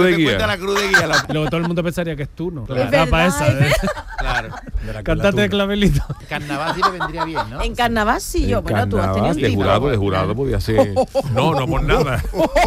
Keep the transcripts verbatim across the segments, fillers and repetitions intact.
cruz de te guía. cuenta la cruz de guía. La... Luego todo el mundo pensaría que es tú, ¿no? Es verdad, para esa, es ¿eh? Claro. Cantante de clavelito. Carnaval sí le vendría bien, ¿no? En carnaval sí, yo. En Bueno, tú has tenido carnaval, un de tipo. jurado, de jurado podía ser. No, no por nada.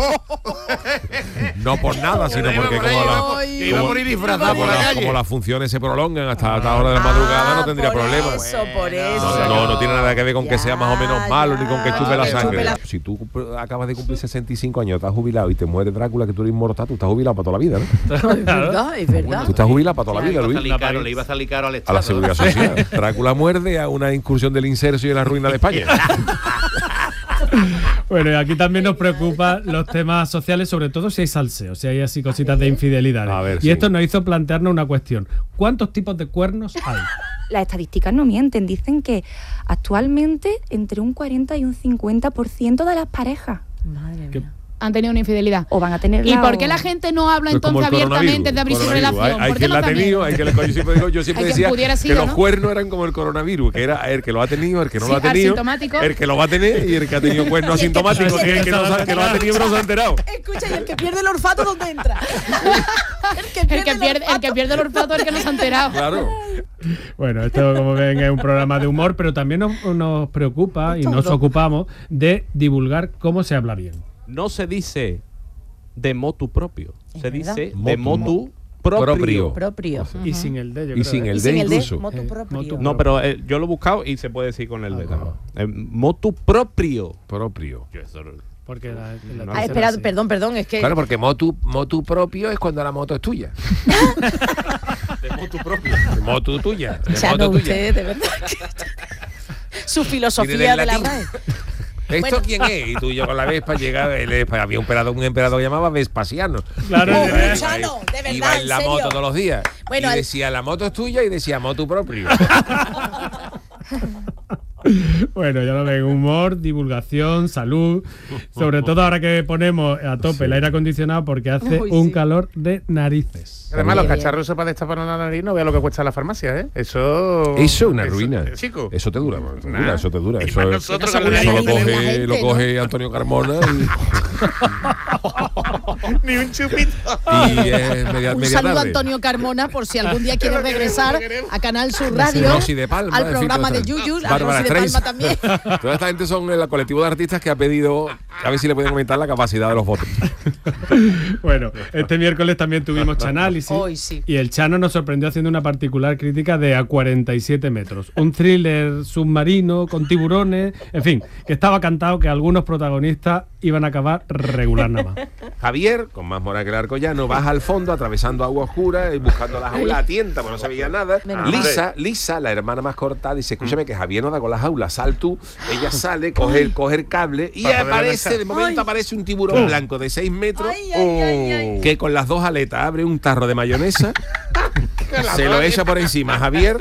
No por nada, sino porque como la, Que iba a morir disfrazado como por la la- calle. como las funciones se prolongan hasta hasta la hora de la madrugada, no tendría por problemas. Eso, por eso. No, no, no tiene nada que ver con que sea más o menos Ya, malo ni con que ya, chupe la que chupe sangre. la- Si tú acabas de cumplir sesenta y cinco años, estás jubilado y te muere Drácula, que tú eres inmortal, tú estás jubilado para toda la vida, ¿no? Es verdad, es verdad. Tú estás jubilado para toda la Le vida, iba a Luis. salir caro, le iba a salir caro al A Estado. la seguridad social. Drácula muerde a una incursión del inserso y en la ruina de España. Bueno, y aquí también nos preocupan los temas sociales, sobre todo si hay salseo, si hay así cositas de infidelidades. A ver, y sí. esto nos hizo plantearnos una cuestión. ¿Cuántos tipos de cuernos hay? Las estadísticas no mienten, dicen que actualmente entre un cuarenta y un cincuenta por ciento de las parejas Madre ¿Qué? mía. Han tenido una infidelidad. o van a tener ¿Y por qué la gente no habla Pues como entonces el coronavirus, abiertamente de abrir su coronavirus. relación? Hay, hay ¿Por qué quien no la ha también? tenido, hay que yo siempre digo, yo siempre Hay quien decía pudiera que sido, los ¿no? cuernos eran como el coronavirus, que era el que lo ha tenido, el que no Sí, lo ha tenido, asintomático. el que lo va a tener y el que ha tenido cuernos asintomáticos, que es el que, no, sa- que lo ha tenido pero no se ha enterado. Escucha, y el que pierde el olfato, ¿dónde entra? el que El que, pierde, el olfato. que pierde el olfato es el que no se ha enterado. Claro. Bueno, esto como ven es un programa de humor, pero también nos, nos preocupa y nos ocupamos de divulgar cómo se habla bien. No se dice de motu propio, Es se verdad. dice de Motu motu propio. propio. Propio. Y sin el de, yo Y creo, sin ¿eh? el Y de sin el de incluso. motu Eh, propio. motu- No, pero eh, yo lo he buscado y se puede decir con el Ah, de bueno. también. Eh, motu propio. Propio. Yo eso- Porque la, la Ah, tercera Ah, espera, sí. perdón, perdón, es que Claro, porque motu, motu propio es cuando la moto es tuya. de motu propio. Moto tuya. de o sea, moto no tuya. usted, de verdad. Su Viene filosofía del de la latín. R A E. ¿Esto Bueno. quién es? Y tú y yo con la Vespa llega, el, había un emperador, un emperador que llamaba Vespasiano. Claro, Oh, de verdad. Luchano, de verdad, Iba en en la serio. moto todos los días. Bueno, y el- decía, la moto es tuya, y decía, moto propio. Bueno, ya lo ven, humor, divulgación, salud, sobre todo ahora que ponemos a tope el aire acondicionado porque hace Uy, un sí. calor de narices. Además, los Bien. cacharros para destapar la nariz no vea lo que cuesta en la farmacia, ¿eh? Eso... Eso es una ruina. Chico. Eso te dura, te Nah. dura, eso te dura. Y Eso, más nosotros eso con la lo nariz de la coge, gente, lo ¿no? coge Antonio Carmona Ni un chupito. y, y es media, Un media saludo a tarde. Antonio Carmona por si algún día quiere regresar a Canal Sur Radio, Rosy de Palma, al en fin, programa toda de esta- Yuyus, a Bárbara Rosy de Palma Streisand. también. Toda esta gente son el colectivo de artistas que ha pedido a ver si le pueden aumentar la capacidad de los votos. Bueno, este miércoles también tuvimos Chanálisis Hoy sí. y el Chano nos sorprendió haciendo una particular crítica de A cuarenta y siete metros. Un thriller submarino con tiburones, en fin, que estaba cantado que algunos protagonistas iban a acabar regular nada más. Javier, con más moral que el arcollano, baja al fondo atravesando agua oscura y buscando la jaula a tienta, porque no se veía nada. Menos Lisa, Lisa, la hermana más corta, dice, escúchame que Javier no da con la jaula, sal tú. Ella sale, coge el, coge el cable y Para poder aparece, agachar. de momento Ay. aparece un tiburón blanco de seis metros Ay, ay, ay, ay. que con las dos aletas abre un tarro de mayonesa, se lo echa por encima a Javier.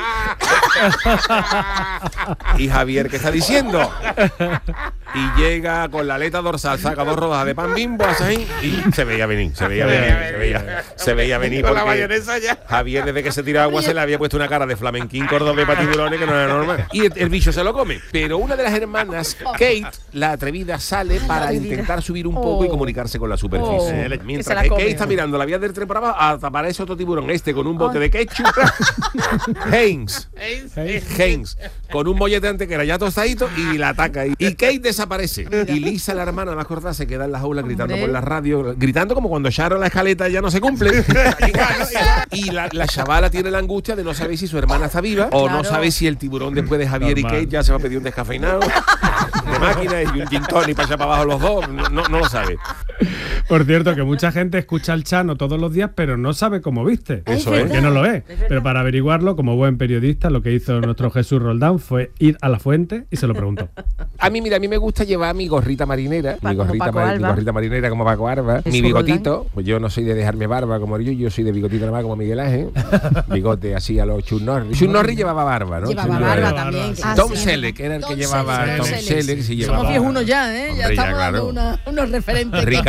Y Javier, ¿qué está diciendo? Y llega con la aleta dorsal, saca dos rodajas de pan Bimbo, hace ahí, y se veía venir, se veía venir, se veía, se veía venir. Con la porque mayonesa ya. Javier, desde que se tira agua, se le había puesto una cara de flamenquín cordobés para tiburones que no era normal. Y el, el bicho se lo come. Pero una de las hermanas, Kate, la atrevida, sale para intentar subir un poco y comunicarse con la superficie. Oh, que Mientras se la que come. Kate está mirando la vía del tren para abajo, hasta aparece otro tiburón, este con un bote de ketchup. Haynes. Haynes. Con un mollete antes que era ya tostadito y la ataca. Y, y Kate desaparece. Y Lisa, la hermana más corta, se queda en la jaula gritando Hombre. por la radio, gritando como cuando Sharon la escaleta ya no se cumple. Y la, la chavala tiene la angustia de no saber si su hermana está viva o no Claro. sabe si el tiburón después de Javier Normal. y Kate ya se va a pedir un descafeinado de máquina y un gin tonic para allá para abajo los dos. No, no, no lo sabe. Por cierto, que mucha gente escucha al Chano todos los días, pero no sabe cómo viste. Eso es. Que no lo ve. Pero para averiguarlo, como buen periodista, lo que hizo nuestro Jesús Roldán fue ir a la fuente y se lo preguntó. A mí, mira, a mí me gusta llevar mi gorrita marinera, Pa- mi como gorrita, Paco mari- mi Alba. gorrita marinera como Paco Alba, Jesús mi bigotito, pues yo no soy de dejarme barba como yo, yo soy de bigotito nada más como Miguel Ángel, bigote así a los Chuck Norris. Chuck Norris llevaba barba, ¿no? Llevaba Chuck barba Norris. también. Ah, Ah, Tom sí. Selleck era el que Tom llevaba Selleck, Tom Selleck, Selleck, sí, llevaba. Somos viejunos ya, ¿eh? Ya Hombre, ya, estamos dando claro. una- unos referentes. Ricardo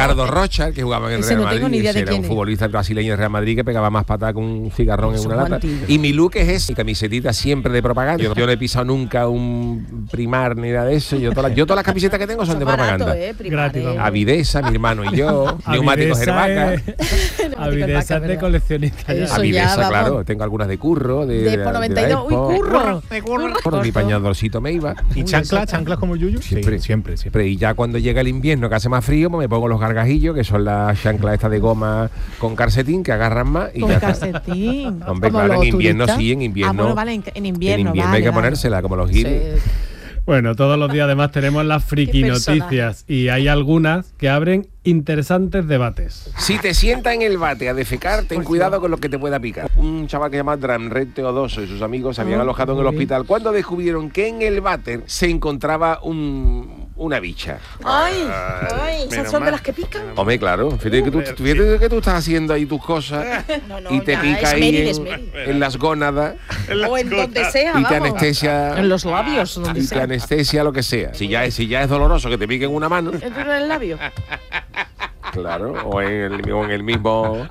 Rocha, que jugaba en el Ese Real no tengo Madrid, ni idea ese de era quién un es. futbolista brasileño del Real Madrid que pegaba más patada con un cigarrón en Eso una es lata. antiguo. Y mi look es ese, mi camisetita siempre de propaganda. Yo, yo no he pisado nunca un primar ni nada de eso. Yo todas las, yo todas las camisetas que tengo son Eso de es barato, propaganda. ¿eh? Primar, Gratis, ¿eh? vamos. Avidesa, mi hermano y yo, neumáticos Avidesa Herbaca. es- Avidesa es de ¿verdad? coleccionista. ya. Eso ya, Avidesa, vamos. claro, tengo algunas de curro, de, De por noventa y dos. Uy, curro. Por mi pañadorcito me iba. ¿Y chanclas? ¿Chanclas como el Yuyu? Siempre, Sí, siempre, siempre. Siempre. Y ya cuando llega el invierno, que hace más frío, pues me pongo los gargajillos, que son las chanclas estas de goma con calcetín, que agarran más y Con ya está. calcetín. Hombre, Como claro, en los invierno turistas. sí, en invierno. Ah, bueno, vale, en, en invierno. en invierno vale, hay que vale. ponérsela, como los giles. Sí. Bueno, todos los días además tenemos las friki Qué personaje. noticias y hay algunas que abren interesantes debates. Si te sientas en el bate a defecar, ten cuidado con lo que te pueda picar. Un chaval que se llama Dramret Teodoso y sus amigos se habían Ah, alojado en el muy bien. hospital cuando descubrieron que en el váter se encontraba un, una bicha. Ay, ay, esas son de las que pican. Hombre, claro, fíjate que, tú, fíjate que tú estás haciendo ahí tus cosas No, no, y te ya, pica ahí esmeril, en, esmeril. en las gónadas O en donde sea, y te vamos. anestesia. En los labios, donde y te sea. anestesia lo que sea. Si ya es, si ya es doloroso que te pique en una mano, ¿Es en el labio? claro, o en el, o en el mismo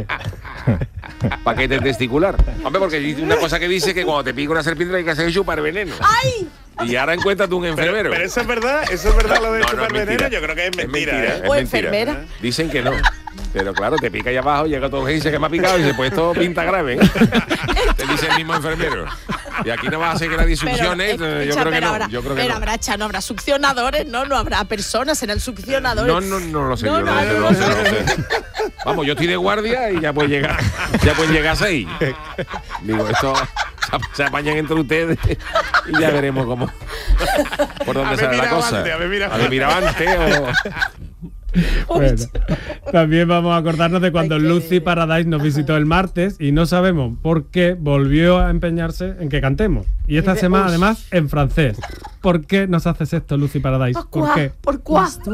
paquete testicular. Hombre, porque dice una cosa que dice que cuando te pica una serpiente hay que hacer chupar veneno. ¡Ay! Y ahora encuéntrate un enfermero. Pero eso es verdad, eso es verdad lo de No, no, chupar es veneno, mentira. yo creo que es Es mentira. mentira, ¿eh? es O mentira. enfermera. Dicen que no. Pero claro, te pica ahí abajo, llega todo y dice que me ha picado y dice, pues esto pinta grave. ¿eh? Te dice el mismo enfermero. Y aquí no vas a hacer que nadie succione. Pero, eh, yo escucha, creo que pero no. habrá, Yo creo que pero no. habrá, cha, no habrá succionadores, no, no habrá personas en el succionador. No, no, no lo sé, No, yo no, no, lo sé, no, no, lo sé, no lo sé. Vamos, yo estoy de guardia y ya pueden llegar, ya pueden llegar a seis. Digo, esto se, se apañan entre ustedes y ya veremos cómo por dónde A ver, sale la mira cosa. avante, a ver, mira A ver, mira avante o Bueno, también vamos a acordarnos de cuando Ay, qué- Lucy Paradise nos visitó el martes y no sabemos por qué volvió a empeñarse en que cantemos. Y esta Y de- semana Uy. además en francés. ¿Por qué nos haces esto, Lucy Paradise? ¿Por qué? ¿Por cuá?